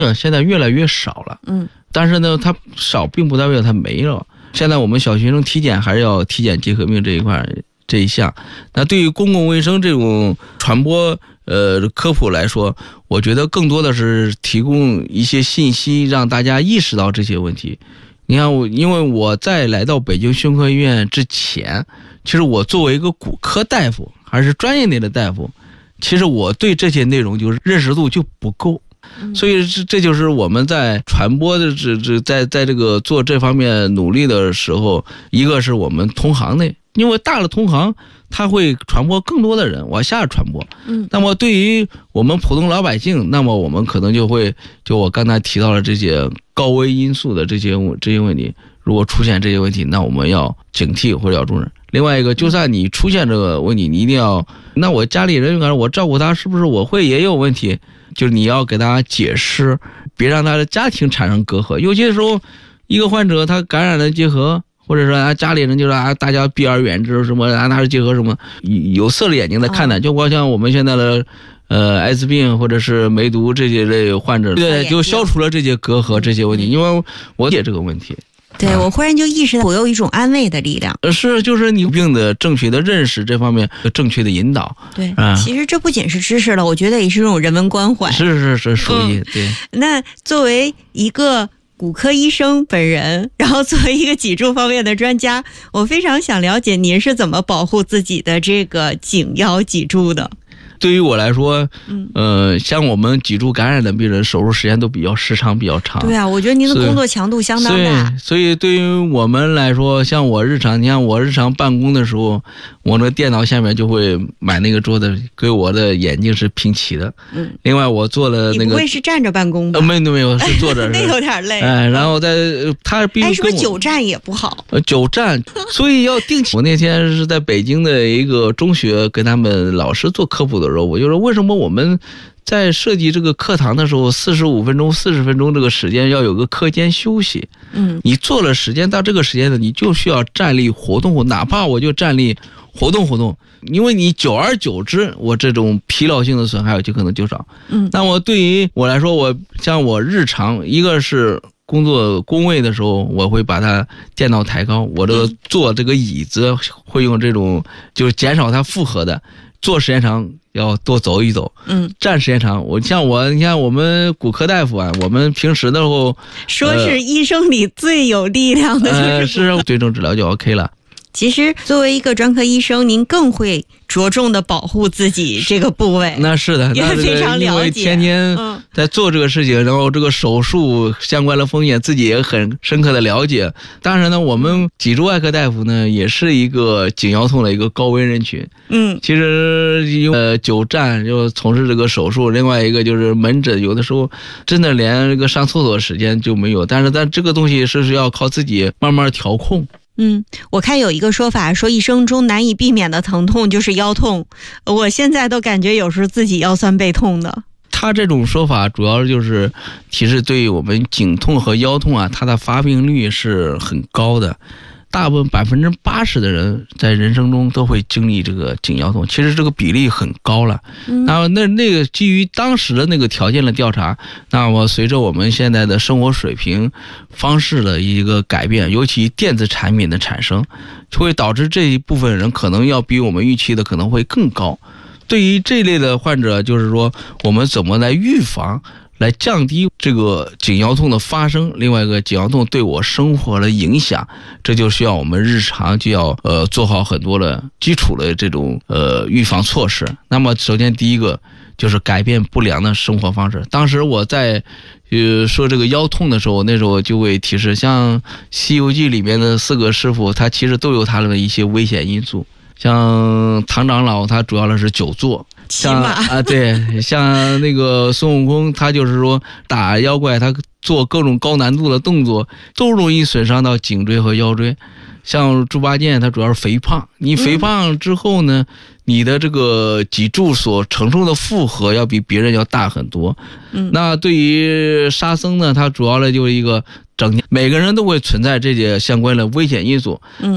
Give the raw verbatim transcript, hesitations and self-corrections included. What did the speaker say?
呃，现在越来越少了。 嗯， 但是呢，它少并不代表它没了。现在我们小学生体检还是要体检结核病这一块这一项。那对于公共卫生这种传播呃科普来说，我觉得更多的是提供一些信息，让大家意识到这些问题。你看我，因为我在来到北京胸科医院之前，其实我作为一个骨科大夫，还是专业类的大夫，其实我对这些内容就是认识度就不够。所以这这就是我们在传播的这这在在这个做这方面努力的时候，一个是我们同行内，因为大的同行他会传播更多的人往下传播。 嗯， 那么对于我们普通老百姓，那么我们可能就会就我刚才提到了这些高危因素的这些这些问题，如果出现这些问题，那我们要警惕或者要重视。另外一个，就算你出现这个问题，你一定要，那我家里人我照顾他，是不是我会也有问题？就是你要给他解释，别让他的家庭产生隔阂。有些时候，一个患者他感染了结核，或者说啊家里人就说啊大家避而远之什么啊，他是结核什么，有色的眼睛在看的，就像我们现在的呃艾滋病或者是梅毒这些类患者，对，就消除了这些隔阂这些问题，因为我解这个问题。 对，我忽然就意识到我有一种安慰的力量。 是，就是你病的正确的认识这方面正确的引导。 对，啊、其实这不仅是知识了，我觉得也是一种人文关怀。 是是是，属于、嗯、对。 那作为一个骨科医生本人，然后作为一个脊柱方面的专家，我非常想了解您是怎么保护自己的这个颈腰脊柱的。 对于我来说，呃，像我们脊柱感染的病人，手术时间都比较时长比较长。 对啊，我觉得您的工作强度相当大。 所以，对于我们来说，像我日常，你看我日常办公的时候，我那电脑下面就会买那个桌子，给我的眼睛是平齐的。嗯。另外，我做了那个。 你不会是站着办公吧？ 呃，没有没有，是坐着。 那有点累。 哎，然后在他必须。 哎，是不是久站也不好？ 呃，久站，所以要定期。我那天是在北京的一个中学跟他们老师做科普的。我就说，为什么我们在设计这个课堂的时候，四十五分钟、四十分钟这个时间要有个课间休息？嗯，你做了时间到这个时间呢，你就需要站立活动，哪怕我就站立活动活动，因为你久而久之，我这种疲劳性的损害就可能就少。嗯，那我对于我来说，我像我日常一个是工作工位的时候，我会把它电脑抬高，我这个坐这个椅子会用这种就是减少它负荷的。坐时间长要多走一走，嗯，站时间长，我像我，你看我们骨科大夫啊，我们平时的时候说是医生里最有力量的就是、 呃、是对症治疗就 OK 了。 其实作为一个专科医生，您更会着重的保护自己这个部位。 那是的， 也非常了解， 因为天天在做这个事情、嗯、然后这个手术相关的风险自己也很深刻的了解。当然呢，我们脊柱外科大夫呢也是一个颈腰痛的一个高危人群。嗯，其实因为呃久站就从事这个手术，另外一个就是门诊，有的时候真的连这个上厕所时间就没有。但是但这个东西是是要靠自己慢慢调控。 嗯，我看有一个说法说一生中难以避免的疼痛就是腰痛，我现在都感觉有时候自己腰酸背痛的。 他这种说法主要就是其实对于我们颈痛和腰痛啊，它的发病率是很高的。大部分百分之八十的人在人生中都会经历这个颈腰痛，其实这个比例很高了。嗯、然后那那个基于当时的那个条件的调查，那么随着我们现在的生活水平方式的一个改变，尤其电子产品的产生，会导致这一部分人可能要比我们预期的可能会更高。对于这类的患者，就是说我们怎么来预防，来降低这个颈腰痛的发生，另外一个颈腰痛对我生活的影响，这就需要我们日常就要呃做好很多的基础的这种呃预防措施。那么首先第一个就是改变不良的生活方式。当时我在呃说这个腰痛的时候，那时候就会提示，像《西游记》里面的四个师傅，他其实都有他的一些危险因素。像唐长老他主要的是久坐，像啊对，像那个孙悟空他就是说打妖怪，他做各种高难度的动作都容易损伤到颈椎和腰椎。像猪八戒他主要是肥胖，你肥胖之后呢、嗯、你的这个脊柱所承受的负荷要比别人要大很多。嗯，那对于沙僧呢，他主要的就是一个整天每个人都会存在这些相关的危险因素。嗯。